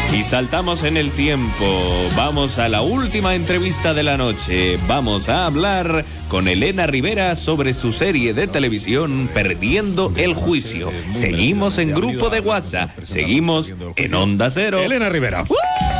Y saltamos en el tiempo. Vamos a la última entrevista de la noche. Vamos a hablar con Elena Rivera sobre su serie de televisión Perdiendo el Juicio. Seguimos en grupo de WhatsApp. Seguimos en Onda Cero. Elena Rivera.